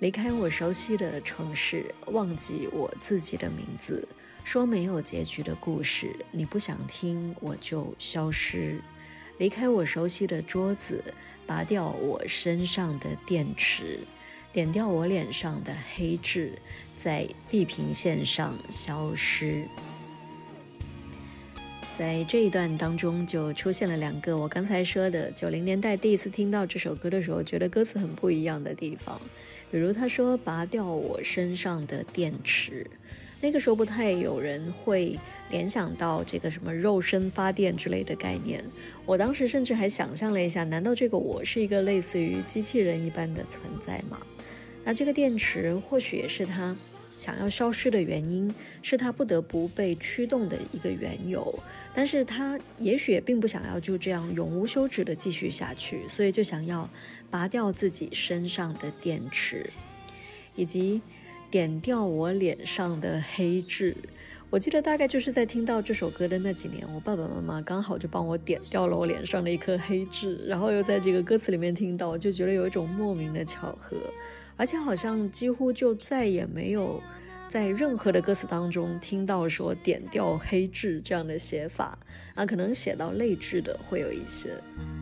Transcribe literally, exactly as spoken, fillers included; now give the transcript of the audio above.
离开我熟悉的城市，忘记我自己的名字，说没有结局的故事，你不想听我就消失。离开我熟悉的桌子，拔掉我身上的电池，点掉我脸上的黑痣，在地平线上消失。在这一段当中就出现了两个我刚才说的九零年代第一次听到这首歌的时候觉得歌词很不一样的地方，比如他说拔掉我身上的电池，那个时候不太有人会联想到这个什么肉身发电之类的概念，我当时甚至还想象了一下，难道这个我是一个类似于机器人一般的存在吗？那这个电池或许也是他想要消失的原因，是他不得不被驱动的一个缘由，但是他也许也并不想要就这样永无休止的继续下去，所以就想要拔掉自己身上的电池，以及点掉我脸上的黑痣。我记得大概就是在听到这首歌的那几年，我爸爸妈妈刚好就帮我点掉了我脸上的一颗黑痣，然后又在这个歌词里面听到，就觉得有一种莫名的巧合，而且好像几乎就再也没有在任何的歌词当中听到说点掉黑痣这样的写法啊，可能写到泪痣的会有一些。